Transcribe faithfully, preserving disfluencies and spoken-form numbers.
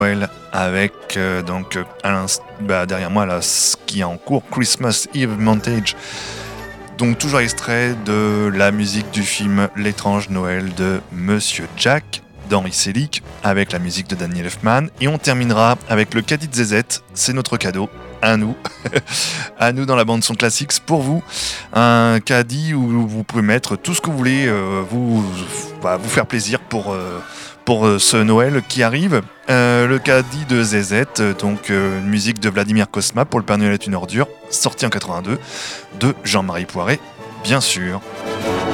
Noël avec euh, donc euh, à l'inst- bah, derrière moi là ce qui est en cours Christmas Eve Montage, donc toujours extrait de la musique du film L'étrange Noël de Monsieur Jack d'Henry Selick avec la musique de Danny Elfman, et on terminera avec le caddie de Zézette. C'est notre cadeau à nous à nous dans la bande son classique pour vous, un caddie où vous pouvez mettre tout ce que vous voulez, euh, vous bah, vous faire plaisir pour euh, pour euh, ce Noël qui arrive. Euh, le caddie de Zézette, euh, donc euh, une musique de Vladimir Cosma pour Le Père Noël est une ordure, sorti en quatre-vingt-deux, de Jean-Marie Poiret, bien sûr.